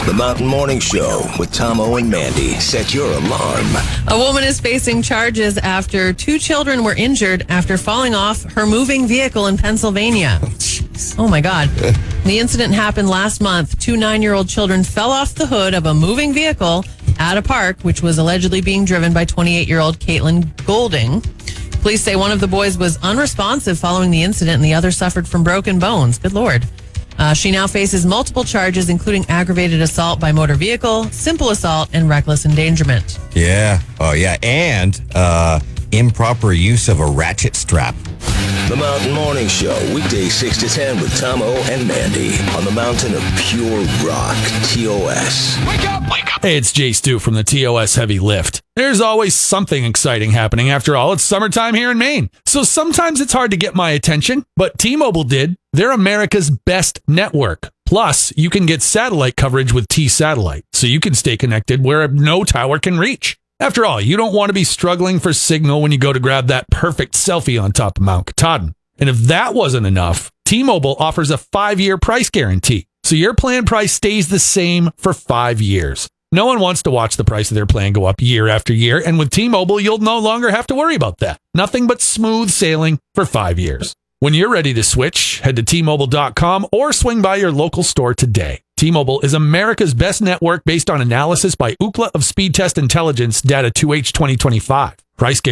The Mountain Morning Show with Tomo and Mandy. Set your alarm. A woman is facing charges after 2 children were injured after falling off her moving vehicle in Pennsylvania. Oh, my God. The incident happened last month. 2 9-year-old children fell off the hood of a moving vehicle at a park, which was allegedly being driven by 28-year-old Caitlin Golding. Police say one of the boys was unresponsive following the incident and the other suffered from broken bones. Good Lord. She now faces multiple charges, including aggravated assault by motor vehicle, simple assault, and reckless endangerment. Yeah. Oh, yeah. And improper use of a ratchet strap. The Mountain Morning Show, weekdays 6 to 10 with Tomo and Mandy on the mountain of pure rock, TOS. Wake up! Wake up! Hey, it's Jay Stu from the TOS Heavy Lift. There's always something exciting happening. After all, it's summertime here in Maine. So sometimes it's hard to get my attention, but T-Mobile did. They're America's best network. Plus, you can get satellite coverage with T-Satellite, so you can stay connected where no tower can reach. After all, you don't want to be struggling for signal when you go to grab that perfect selfie on top of Mount Katahdin. And if that wasn't enough, T-Mobile offers a 5-year price guarantee, so your plan price stays the same for 5 years. No one wants to watch the price of their plan go up year after year, and with T-Mobile, you'll no longer have to worry about that. Nothing but smooth sailing for 5 years. When you're ready to switch, head to T-Mobile.com or swing by your local store today. T-Mobile is America's best network based on analysis by Ookla of Speed Test Intelligence data 2H 2025. Price guarantee.